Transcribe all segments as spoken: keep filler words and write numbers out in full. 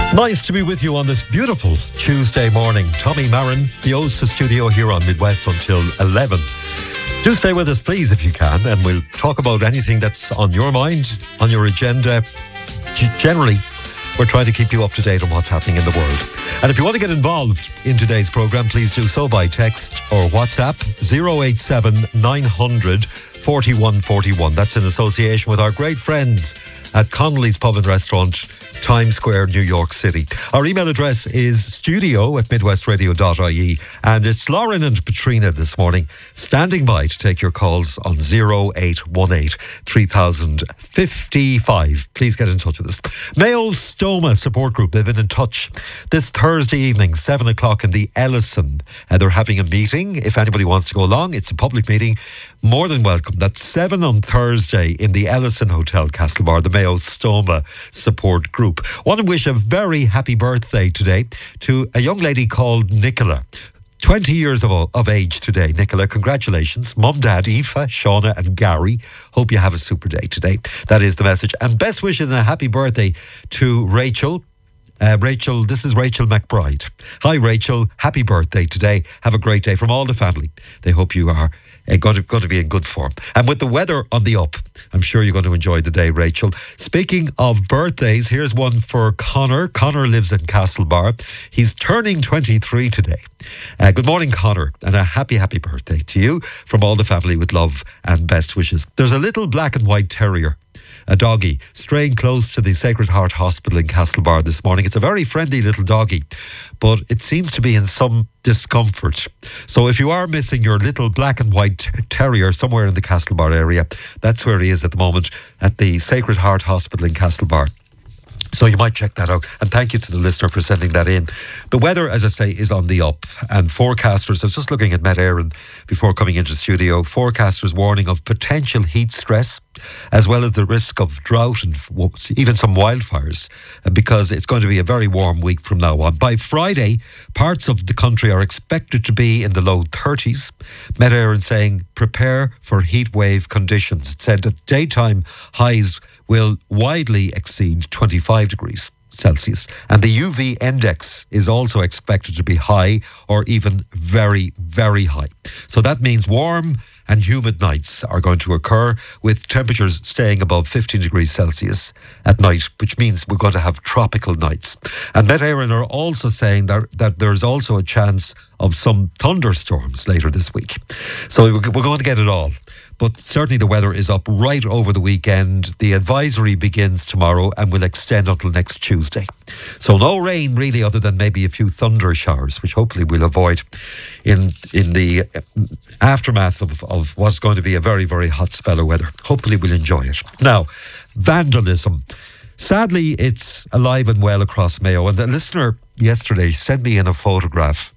Nice to be with you on this beautiful Tuesday morning. Tommy Marin, the O S A studio here on Midwest until eleven. Do stay with us, please, if you can, and we'll talk about anything that's on your mind, on your agenda. G- generally, we're trying to keep you up to date on what's happening in the world. And if you want to get involved in today's programme, please do so by text or WhatsApp zero eight seven nine hundred forty-one forty-one. That's in association with our great friends at Connolly's Pub and Restaurant, Times Square, New York City. Our email address is studio at midwestradio dot I E, and it's Lauren and Patrina this morning standing by to take your calls on zero eight one eight three thousand fifty-five. Please get in touch with us. Mayo Stoma Support Group, they've been in touch this Thursday evening, seven o'clock in the Ellison. Uh, they're having a meeting. If anybody wants to go along, it's a public meeting. More than welcome. That's seven on Thursday in the Ellison Hotel, Castlebar, the Mayo Stoma Support Group. Want to wish a very happy birthday today to a young lady called Nicola. twenty years of, of age today, Nicola. Congratulations. Mum, Dad, Aoife, Shauna and Gary. Hope you have a super day today. That is the message. And best wishes and a happy birthday to Rachel. Uh, Rachel, this is Rachel McBride. Hi, Rachel. Happy birthday today. Have a great day from all the family. They hope you are uh, going, to, going to be in good form. And with the weather on the up, I'm sure you're going to enjoy the day, Rachel. Speaking of birthdays, here's one for Connor. Connor lives in Castlebar. He's turning twenty-three today. Uh, good morning, Connor, and a happy, happy birthday to you from all the family with love and best wishes. There's a little black and white terrier, a doggy, straying close to the Sacred Heart Hospital in Castlebar this morning. It's a very friendly little doggy, but it seems to be in some discomfort. So if you are missing your little black and white ter- terrier somewhere in the Castlebar area, that's where he is at the moment, at the Sacred Heart Hospital in Castlebar. So you might check that out. And thank you to the listener for sending that in. The weather, as I say, is on the up. And forecasters, I was just looking at Met Éireann before coming into the studio, forecasters warning of potential heat stress, as well as the risk of drought and even some wildfires, because it's going to be a very warm week from now on. By Friday, parts of the country are expected to be in the low thirties. Met Éireann saying prepare for heat wave conditions. It said that daytime highs will widely exceed twenty-five degrees Celsius. And the U V index is also expected to be high, or even very, very high. So that means warm and humid nights are going to occur, with temperatures staying above fifteen degrees Celsius at night, which means we're going to have tropical nights. And Met Éireann are also saying that, that there's also a chance of some thunderstorms later this week. So we're, we're going to get it all. But certainly the weather is up right over the weekend. The advisory begins tomorrow and will extend until next Tuesday. So no rain really, other than maybe a few thunder showers, which hopefully we'll avoid in in the aftermath of, of what's going to be a very, very hot spell of weather. Hopefully we'll enjoy it. Now, vandalism. Sadly, it's alive and well across Mayo. And the listener yesterday sent me in a photograph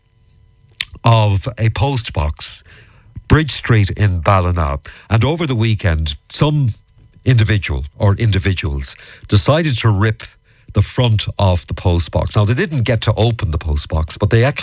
of a post box, Bridge Street in Ballina. And over the weekend, some individual or individuals decided to rip the front of the post box. Now, they didn't get to open the post box, but they actually